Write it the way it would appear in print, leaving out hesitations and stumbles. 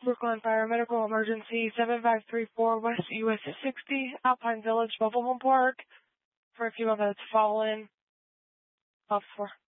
Brooklyn Fire Medical Emergency 7534 West US 60, Alpine Village, Mobile Home Park. For a few minutes, fall in. Off 4.